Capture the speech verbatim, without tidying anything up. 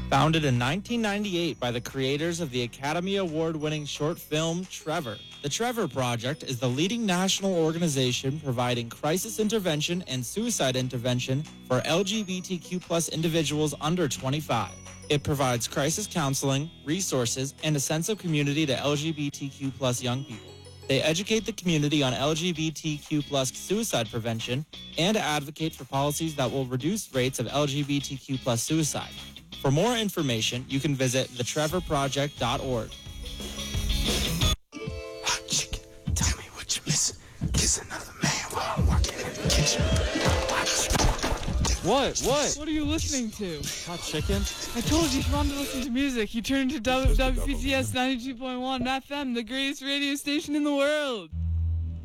Founded in nineteen ninety-eight by the creators of the Academy Award-winning short film Trevor, the Trevor Project is the leading national organization providing crisis intervention and suicide intervention for L G B T Q plus individuals under twenty-five. It provides crisis counseling, resources, and a sense of community to L G B T Q plus young people. They educate the community on L G B T Q plus suicide prevention and advocate for policies that will reduce rates of L G B T Q plus suicide. For more information, you can visit the trevor project dot org. Hot chicken, tell me what you missing. Kiss another man while I'm working in the kitchen. What? What? What are you listening to? Hot chicken? I told you if you wanted to listen to music, you turn to W P C S ninety-two point one F M, the greatest radio station in the world.